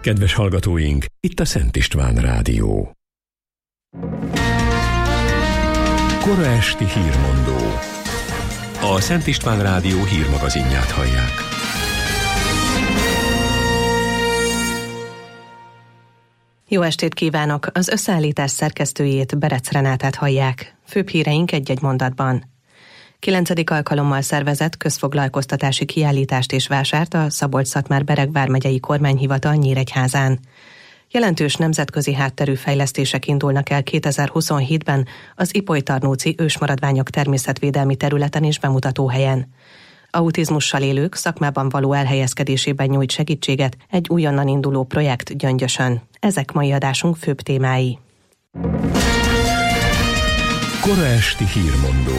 Kedves hallgatóink, itt a Szent István Rádió. Kora esti hírmondó. A Szent István Rádió hírmagazinját hallják. Jó estét kívánok! Az összeállítás szerkesztőjét, Berec Renátát hallják. Főbb híreink egy-egy mondatban. 9. alkalommal szervezett közfoglalkoztatási kiállítást és vásárt a Szabolcs-Szatmár-Bereg vármegyei kormányhivatal Nyíregyházán. Jelentős nemzetközi hátterű fejlesztések indulnak el 2027-ben az Ipolytarnóci ősmaradványok természetvédelmi területen és bemutatóhelyen. Autizmussal élők szakmában való elhelyezkedésében nyújt segítséget egy újonnan induló projekt Gyöngyösön. Ezek mai adásunk főbb témái. Kora esti hírmondó.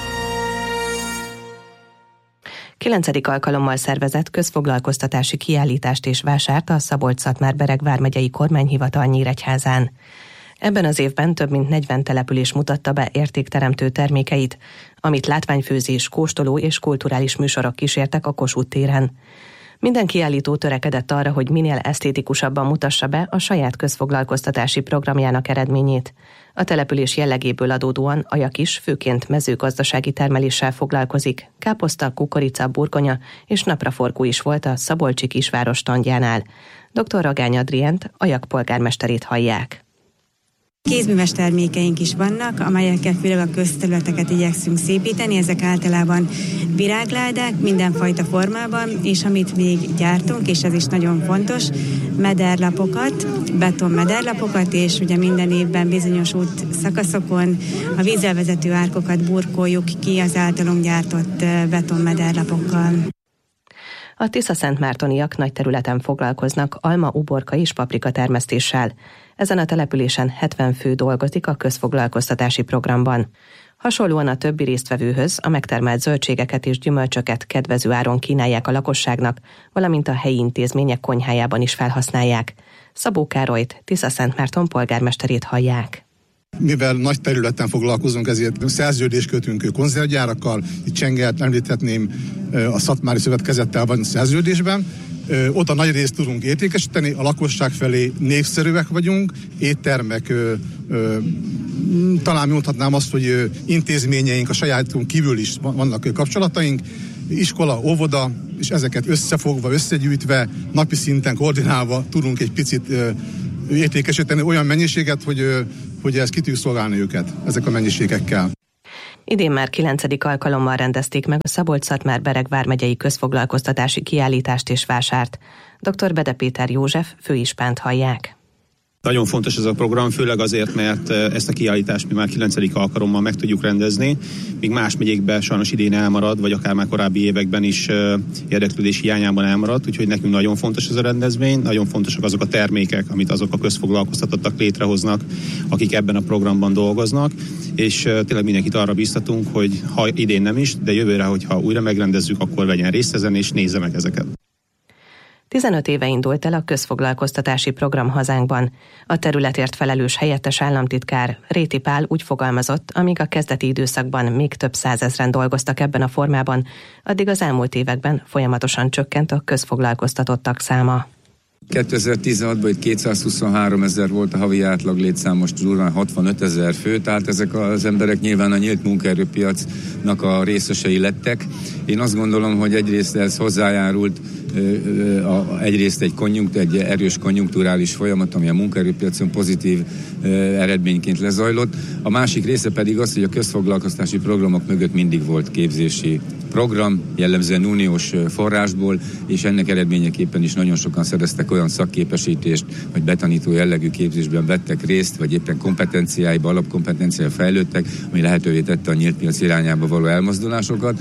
9. alkalommal szervezett közfoglalkoztatási kiállítást és vásárt a Szabolcs-Szatmár-Bereg vármegyei kormányhivatal Nyíregyházán. Ebben az évben több mint 40 település mutatta be értékteremtő termékeit, amit látványfőzés, kóstoló és kulturális műsorok kísértek a Kossuth téren. Minden kiállító törekedett arra, hogy minél esztétikusabban mutassa be a saját közfoglalkoztatási programjának eredményét. A település jellegéből adódóan Ajak is főként mezőgazdasági termeléssel foglalkozik. Káposzta, kukorica, burgonya és napraforgó is volt a szabolcsi kisváros standjánál. Dr. Ragány Adriánt, Ajak polgármesterét hallják. Kézműves termékeink is vannak, amelyekkel főleg a közterületeket igyekszünk szépíteni. Ezek általában virágládák mindenfajta formában, és amit még gyártunk, és ez is nagyon fontos, mederlapokat, betonmederlapokat, és ugye minden évben bizonyos út szakaszokon a vízzel vezető árkokat burkoljuk ki az általunk gyártott betonmederlapokkal. A Tisza-Szentmártoniak nagy területen foglalkoznak alma, uborka és paprika termesztéssel. Ezen a településen 70 fő dolgozik a közfoglalkoztatási programban. Hasonlóan a többi résztvevőhöz a megtermelt zöldségeket és gyümölcsöket kedvező áron kínálják a lakosságnak, valamint a helyi intézmények konyhájában is felhasználják. Szabó Károlyt, Tisza-Szentmárton polgármesterét hallják. Mivel nagy területen foglalkozunk, ezért szerződést kötünk konzervgyárakkal, itt Csengelt említhetném, a Szatmári Szövetkezettel van szerződésben. Ott a nagy részt tudunk értékesíteni, a lakosság felé népszerűek vagyunk, éttermek, talán mondhatnám azt, hogy intézményeink a sajátunk kívül is vannak kapcsolataink, iskola, óvoda, és ezeket összefogva, összegyűjtve, napi szinten koordinálva tudunk egy picit értékesíteni olyan mennyiséget, hogy ez ki tudjuk szolgálni őket, ezek a mennyiségekkel. Idén már 9. alkalommal rendezték meg a Szabolcs-Szatmár-Bereg vármegyei közfoglalkoztatási kiállítást és vásárt. Dr. Bede Péter József főispánt hallják. Nagyon fontos ez a program, főleg azért, mert ezt a kiállítást mi már 9. alkalommal meg tudjuk rendezni, míg más megyékben sajnos idén elmarad, vagy akár már korábbi években is érdeklődés hiányában elmaradt, úgyhogy nekünk nagyon fontos ez a rendezvény, nagyon fontosak azok a termékek, amit azok a közfoglalkoztatottak létrehoznak, akik ebben a programban dolgoznak, és tényleg mindenkit arra bíztatunk, hogy ha idén nem is, de jövőre, hogyha újra megrendezzük, akkor vegyen részt ezen, és nézze meg ezeket. 15 éve indult el a közfoglalkoztatási program hazánkban. A területért felelős helyettes államtitkár Réti Pál úgy fogalmazott, amíg a kezdeti időszakban még több százezren dolgoztak ebben a formában, addig az elmúlt években folyamatosan csökkent a közfoglalkoztatottak száma. 2016-ban itt 223 000 volt a havi átlag létszám, most durván 65 000 fő, tehát ezek az emberek nyilván a nyílt munkaerőpiacnak a részesei lettek. Én azt gondolom, hogy egyrészt ez hozzájárult egyrészt egy erős konjunkturális folyamat, ami a munkaerőpiacon pozitív eredményként lezajlott. A másik része pedig az, hogy a közfoglalkoztatási programok mögött mindig volt képzési program, jellemzően uniós forrásból, és ennek eredményeképpen is nagyon sokan szereztek olyan szakképesítést, vagy betanító jellegű képzésben vettek részt, vagy éppen kompetenciáiba, alapkompetenciáiba fejlődtek, ami lehetővé tette a nyílt piac irányába való elmozdulásokat.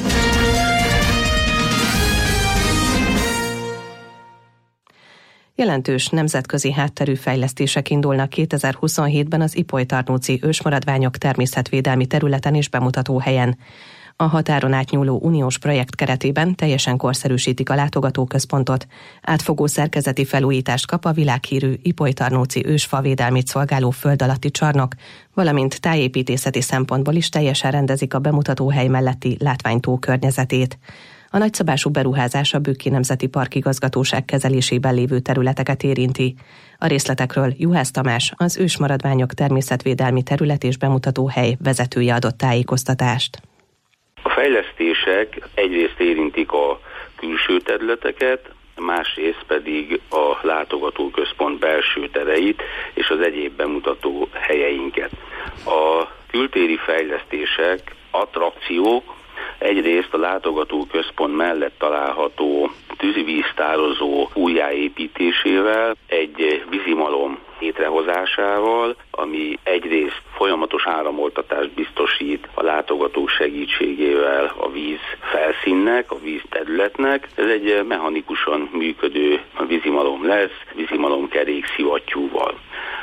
Jelentős nemzetközi hátterű fejlesztések indulnak 2027-ben az Ipolytarnóci ősmaradványok természetvédelmi területen és bemutatóhelyen. A határon átnyúló uniós projekt keretében teljesen korszerűsítik a látogatóközpontot. Átfogó szerkezeti felújítást kap a világhírű Ipolytarnóci ősfavédelmét szolgáló föld alatti csarnok, valamint tájépítészeti szempontból is teljesen rendezik a bemutatóhely melletti látványtó környezetét. A nagyszabású beruházás a Bükki Nemzeti Park Igazgatóság kezelésében lévő területeket érinti. A részletekről Juhász Tamás, az ősmaradványok természetvédelmi terület és bemutató hely vezetője adott tájékoztatást. A fejlesztések egyrészt érintik a külső területeket, másrészt pedig a látogatóközpont belső tereit és az egyéb bemutató helyeinket. A kültéri fejlesztések, attrakciók egyrészt a látogatóközpont mellett található tűzivíztározó újjáépítésével, egy vízimalom létrehozásával, ami egyrészt folyamatos áramoltatást biztosít a látogatók segítségével a víz felszínnek, a vízterületnek. Ez egy mechanikusan működő vízimalom lesz, vízimalomkerék szivattyúval.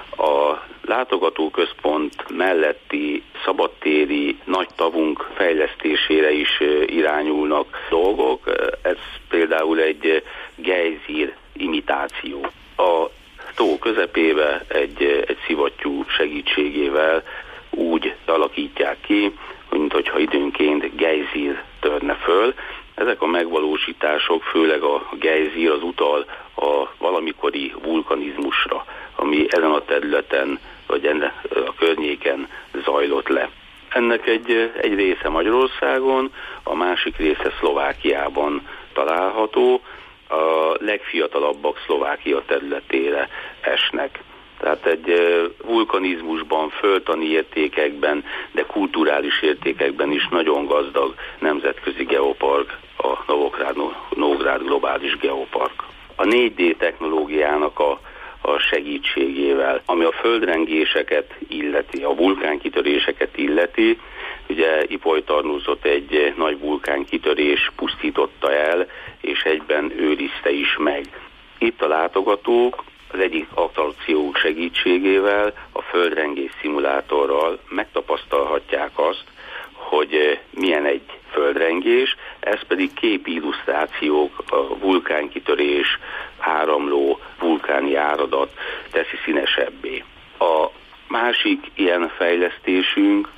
A látogatóközpont melletti szabadtéri nagy tavunk fejlesztésére is irányulnak dolgok. Ez például egy gejzír imitáció. A tó közepébe egy szivattyú segítségével úgy alakítják ki, mintha időnként gejzír törne föl. Ezek a megvalósítások, főleg a gejzír az utal a valamikori vulkanizmusra, ami ezen a területen vagy a környéken zajlott le. Ennek egy része Magyarországon, a másik része Szlovákiában található, a legfiatalabbak Szlovákia területére esnek. Tehát egy vulkanizmusban, földtani értékekben, de kulturális értékekben is nagyon gazdag nemzetközi geopark, a Novográd Globális Geopark. A 4D technológiának a segítségével, ami a földrengéseket illeti, a vulkánkitöréseket illeti, ugye Ipolytarnuszot egy nagy vulkánkitörés pusztította el, és egyben őrizte is meg. Itt a látogatók az egyik attrakciók segítségével, a földrengés szimulátorral megtapasztalhatják azt, hogy milyen egy földrengés, ez pedig képi illusztrációk, a vulkánkitörés, áramló vulkáni áradat teszi színesebbé. A másik ilyen fejlesztésünk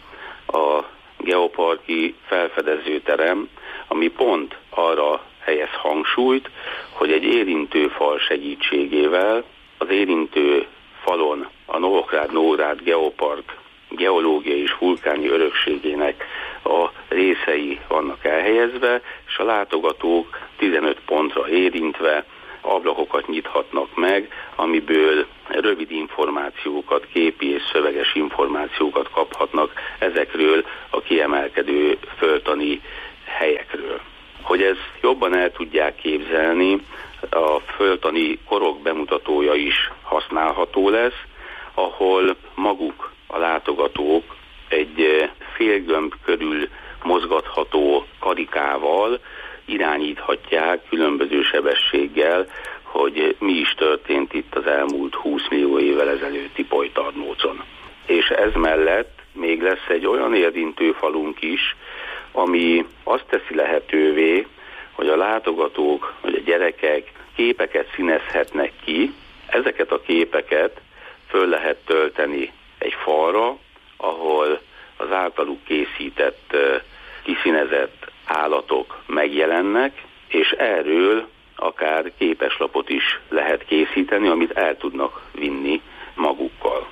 a geoparki felfedezőterem, ami pont arra helyez hangsúlyt, hogy egy érintőfal segítségével az érintő falon a Novográd Geopark geológiai és vulkáni örökségének a részei vannak elhelyezve, és a látogatók 15 pontra érintve ablakokat nyithatnak meg, amiből rövid információkat, képi és szöveges információkat kaphatnak ezekről a kiemelkedő földtani helyekről. Hogy ezt jobban el tudják képzelni, a földtani korok bemutatója is használható lesz, ahol maguk a látogatók egy félgömb körül mozgatható karikával irányíthatják különböző sebességgel, hogy mi is történt itt az elmúlt 20 millió évvel ezelőtt Ipolytarnócon. És ez mellett még lesz egy olyan érintőfalunk is, ami azt teszi lehetővé, hogy a látogatók vagy a gyerekek képeket színezhetnek ki, ezeket a képeket föl lehet tölteni egy falra, ahol az általuk készített, kiszínezett állatok megjelennek, és erről akár képeslapot is lehet készíteni, amit el tudnak vinni magukkal.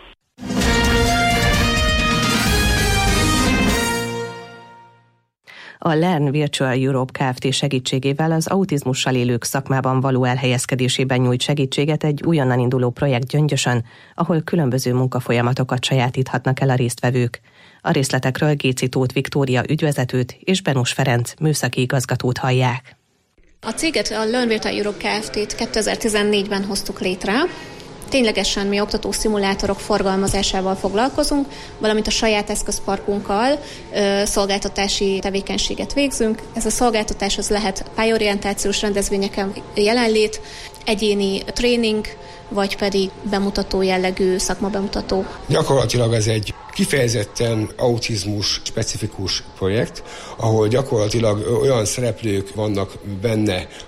A Learn Virtual Europe Kft. Segítségével az autizmussal élők szakmában való elhelyezkedésében nyújt segítséget egy újonnan induló projekt Gyöngyösön, ahol különböző munkafolyamatokat sajátíthatnak el a résztvevők. A részletekről Géci Tóth Viktória ügyvezetőt és Benus Ferenc műszaki igazgatót hallják. A céget, a Learn Virtual Europe Kft. 2014-ben hoztuk létre. Ténylegesen mi oktató szimulátorok forgalmazásával foglalkozunk, valamint a saját eszközparkunkkal szolgáltatási tevékenységet végzünk. Ez a szolgáltatás az lehet pályorientációs rendezvényeken jelenlét, egyéni tréning, vagy pedig bemutató jellegű szakmabemutató. Gyakorlatilag ez egy kifejezetten autizmus specifikus projekt, ahol gyakorlatilag olyan szereplők vannak benne,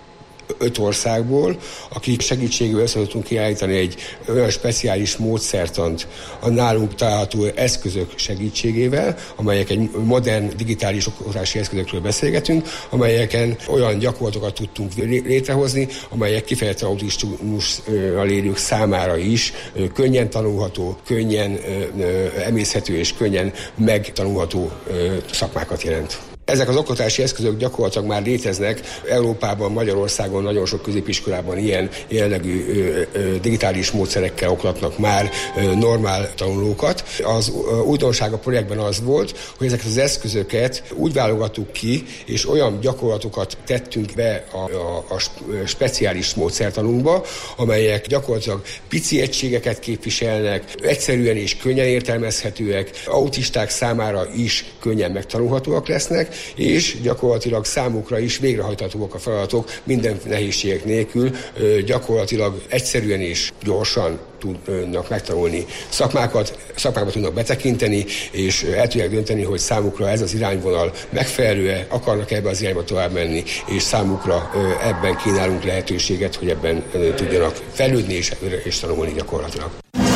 5 országból, akik segítségével össze tudtunk kiállítani egy olyan speciális módszertant a nálunk található eszközök segítségével, amelyek egy modern digitális oktatási eszközökről beszélgetünk, amelyeken olyan gyakorlatokat tudtunk létrehozni, amelyek kifejezetten autizmussal élők számára is könnyen tanulható, könnyen emészhető és könnyen megtanulható szakmákat jelent. Ezek az oktatási eszközök gyakorlatilag már léteznek. Európában, Magyarországon nagyon sok középiskolában ilyen jellegű digitális módszerekkel oktatnak már normál tanulókat. Az újdonság a projektben az volt, hogy ezeket az eszközöket úgy válogattuk ki, és olyan gyakorlatokat tettünk be a speciális módszertanunkba, amelyek gyakorlatilag pici egységeket képviselnek, egyszerűen és könnyen értelmezhetőek, autisták számára is könnyen megtanulhatóak lesznek, és gyakorlatilag számukra is végrehajthatóak a feladatok minden nehézségek nélkül, gyakorlatilag egyszerűen és gyorsan tudnak megtanulni szakmákat tudnak betekinteni, és el tudják dönteni, hogy számukra ez az irányvonal megfelelő-e, akarnak ebbe az irányba tovább menni, és számukra ebben kínálunk lehetőséget, hogy ebben tudjanak fejlődni és tanulni gyakorlatilag.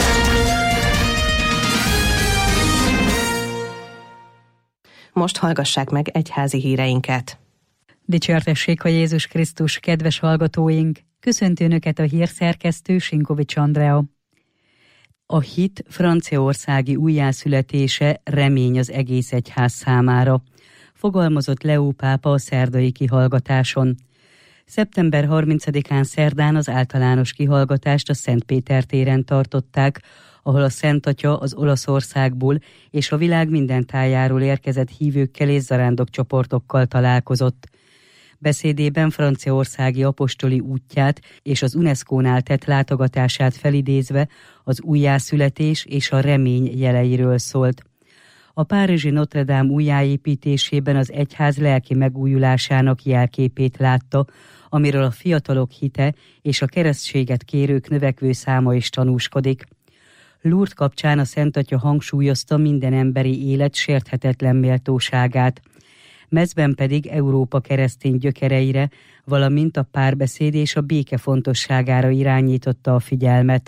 Most hallgassák meg egyházi híreinket. Dicsértessék a Jézus Krisztus, kedves hallgatóink! Köszönti Önöket a hírszerkesztő Sinkovics Andrea. A hit franciaországi újjászületése remény az egész egyház számára, fogalmazott Leó pápa a szerdai kihallgatáson. Szeptember 30-án szerdán az általános kihallgatást a Szent Péter téren tartották, ahol a Szent Atya az Olaszországból és a világ minden tájáról érkezett hívőkkel és zarándokcsoportokkal találkozott. Beszédében franciaországi apostoli útját és az UNESCO-nál tett látogatását felidézve az újjászületés és a remény jeleiről szólt. A párizsi Notre Dame újjáépítésében az egyház lelki megújulásának jelképét látta, amiről a fiatalok hite és a keresztséget kérők növekvő száma is tanúskodik. Lourdes kapcsán a Szent Atya hangsúlyozta minden emberi élet sérthetetlen méltóságát. Mezben pedig Európa keresztény gyökereire, valamint a párbeszéd és a béke fontosságára irányította a figyelmet.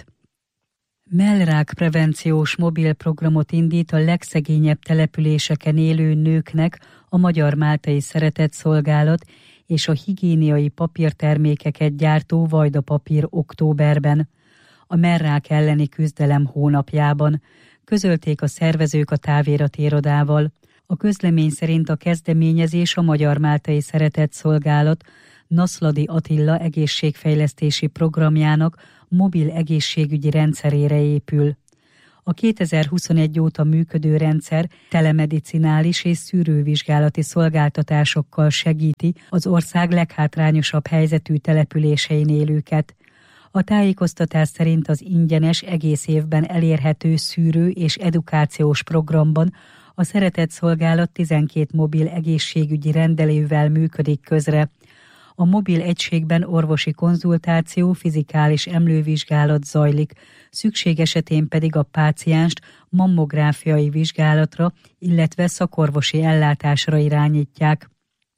Mellrák prevenciós mobil programot indít a legszegényebb településeken élő nőknek a Magyar Máltai Szeretetszolgálat és a higiéniai papírtermékeket gyártó Vajda Papír októberben. A mellrák elleni küzdelem hónapjában közölték a szervezők a távirati irodával. A közlemény szerint a kezdeményezés a Magyar Máltai Szeretetszolgálat Naszladi Attila egészségfejlesztési programjának mobil egészségügyi rendszerére épül. A 2021 óta működő rendszer telemedicinális és szűrővizsgálati szolgáltatásokkal segíti az ország leghátrányosabb helyzetű településein élőket. A tájékoztatás szerint az ingyenes, egész évben elérhető szűrő és edukációs programban a Szeretetszolgálat 12 mobil egészségügyi rendelővel működik közre. A mobil egységben orvosi konzultáció, fizikális emlővizsgálat zajlik, szükség esetén pedig a pácienst mammográfiai vizsgálatra, illetve szakorvosi ellátásra irányítják.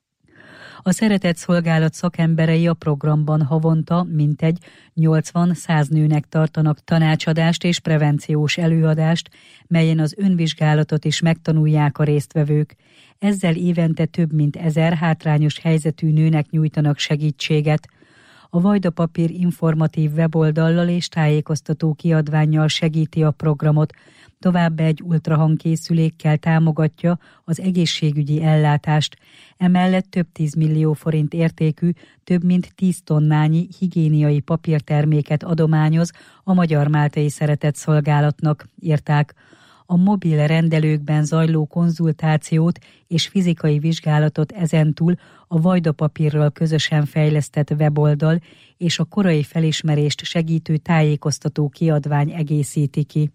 A Szeretetszolgálat szakemberei a programban havonta mintegy 80-100 nőnek tartanak tanácsadást és prevenciós előadást, melyen az önvizsgálatot is megtanulják a résztvevők. Ezzel évente több mint 1000 hátrányos helyzetű nőnek nyújtanak segítséget. A Vajda Papír informatív weboldallal és tájékoztató kiadvánnyal segíti a programot, továbbá egy ultrahangkészülékkel támogatja az egészségügyi ellátást. Emellett több 10 millió forint értékű, több mint 10 tonnányi higiéniai papírterméket adományoz a Magyar Máltai Szeretetszolgálatnak, írták. A mobil rendelőkben zajló konzultációt és fizikai vizsgálatot ezentúl a Vajda Papírral közösen fejlesztett weboldal és a korai felismerést segítő tájékoztató kiadvány egészíti ki.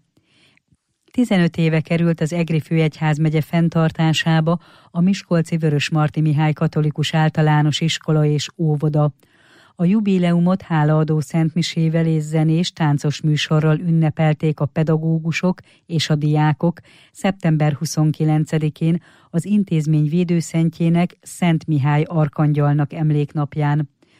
15 éve került az Egri főegyházmegye fenntartásába a Miskolci Vörösmarty Mihály Katolikus Általános Iskola és Óvoda. A jubileumot hálaadó szentmisével és zenés táncos műsorral ünnepelték a pedagógusok és a diákok szeptember 29-én az intézmény védőszentjének, Szent Mihály arkangyalnak emléknapján.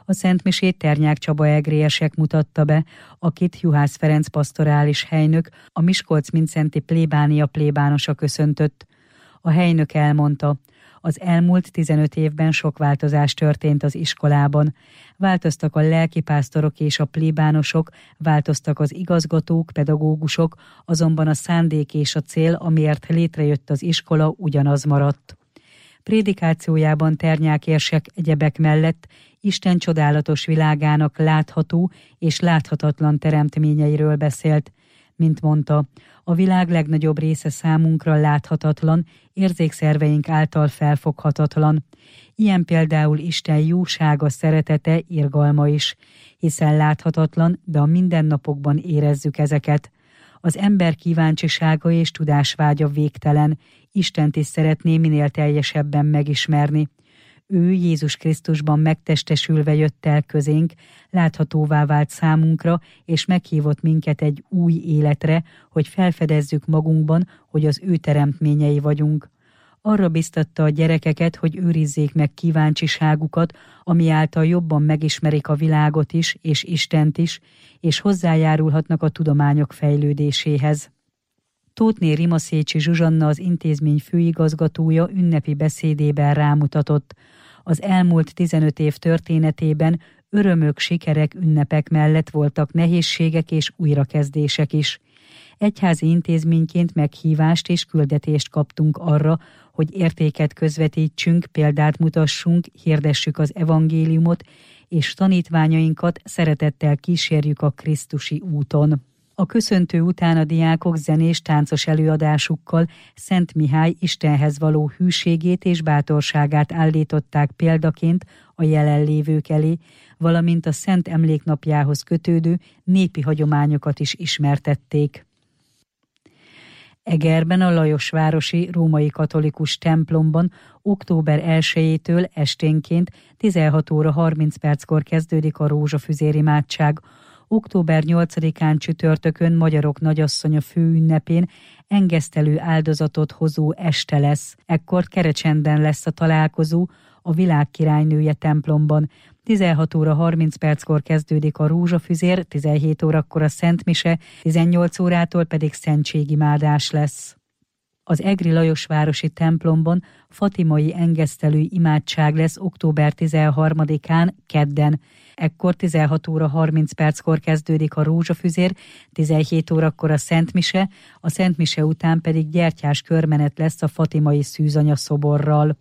A szentmisét Ternyák Csaba egrélyesek mutatta be, akit Juhász Ferenc pastorális helynök, a Miskolc-Mindszenty plébánia plébánosa köszöntött. A helynök elmondta, az elmúlt 15 évben sok változás történt az iskolában. Változtak a lelkipásztorok és a plébánosok, változtak az igazgatók, pedagógusok, azonban a szándék és a cél, amiért létrejött az iskola, ugyanaz maradt. Prédikációjában Ternyák érsek egyebek mellett Isten csodálatos világának látható és láthatatlan teremtményeiről beszélt. Mint mondta, a világ legnagyobb része számunkra láthatatlan, érzékszerveink által felfoghatatlan. Ilyen például Isten jósága, szeretete, irgalma is, hiszen láthatatlan, de a mindennapokban érezzük ezeket. Az ember kíváncsisága és tudásvágya végtelen, Istent is szeretné minél teljesebben megismerni. Ő Jézus Krisztusban megtestesülve jött el közénk, láthatóvá vált számunkra, és meghívott minket egy új életre, hogy felfedezzük magunkban, hogy az ő teremtményei vagyunk. Arra biztatta a gyerekeket, hogy őrizzék meg kíváncsiságukat, ami által jobban megismerik a világot is, és Istent is, és hozzájárulhatnak a tudományok fejlődéséhez. Tóthné Rimaszécsi Zsuzsanna, az intézmény főigazgatója ünnepi beszédében rámutatott. Az elmúlt 15 év történetében örömök, sikerek, ünnepek mellett voltak nehézségek és újrakezdések is. Egyházi intézményként meghívást és küldetést kaptunk arra, hogy értéket közvetítsünk, példát mutassunk, hirdessük az evangéliumot, és tanítványainkat szeretettel kísérjük a krisztusi úton. A köszöntő után a diákok zenés táncos előadásukkal Szent Mihály Istenhez való hűségét és bátorságát állították példaként a jelenlévők elé, valamint a Szent Emléknapjához kötődő népi hagyományokat is ismertették. Egerben a Lajosvárosi római katolikus templomban október 1-től esténként 16 óra 30 perckor kezdődik a rózsafüzér imádság. Október 8-án csütörtökön Magyarok Nagyasszonya főünnepén engesztelő áldozatot hozó este lesz. Ekkor Kerecsenden lesz a találkozó a Világ királynője templomban. 16 óra 30 perckor kezdődik a rózsafüzér, 17 órakor a szentmise, 18 órától pedig szentségimádás lesz. Az egri Lajosvárosi templomban fatimai engesztelő imádság lesz október 13-án, kedden. Ekkor 16 óra 30 perckor kezdődik a rózsafüzér, 17 órakor a szentmise, a szentmise után pedig gyertyás körmenet lesz a fatimai szűzanya szoborral.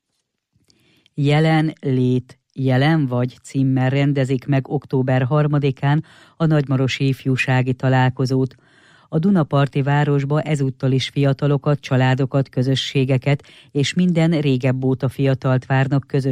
Jelen lét, jelen vagy címmel rendezik meg október 3-án a nagymarosi ifjúsági találkozót. A Dunaparti városba ezúttal is fiatalokat, családokat, közösségeket és minden régebb óta fiatalt várnak közös